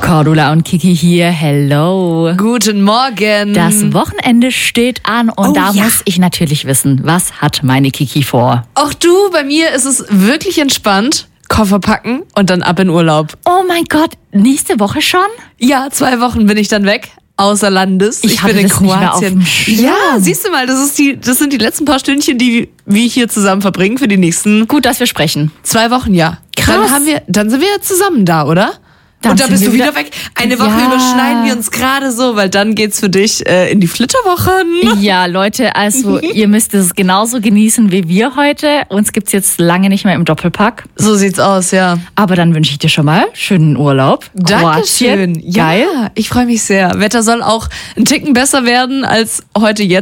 Cordula und Kiki hier, hello. Guten Morgen. Das Wochenende steht an und muss ich natürlich wissen, was hat meine Kiki vor? Auch du, bei mir ist es wirklich entspannt. Koffer packen und dann ab in Urlaub. Oh mein Gott, nächste Woche schon? Ja, 2 Wochen bin ich dann weg. Außer Landes. Ich bin in das nicht mehr auf Kroatien. dem Schirm. Ja, siehst du mal, das sind die letzten paar Stündchen, die wir hier zusammen verbringen für die nächsten Gut, dass wir sprechen. 2 Wochen, ja. Krass. Dann sind wir ja zusammen da, oder? Dann und dann sind bist wir du wieder weg. Eine Woche überschneiden wir uns gerade so, weil dann geht's für dich in die Flitterwochen. Ja, Leute, also ihr müsst es genauso genießen wie wir heute. Uns gibt's jetzt lange nicht mehr im Doppelpack. So sieht's aus, ja. Aber dann wünsche ich dir schon mal schönen Urlaub. Dankeschön. Kroatien. Geil. Ja, ich freue mich sehr. Wetter soll auch ein Ticken besser werden als heute jetzt.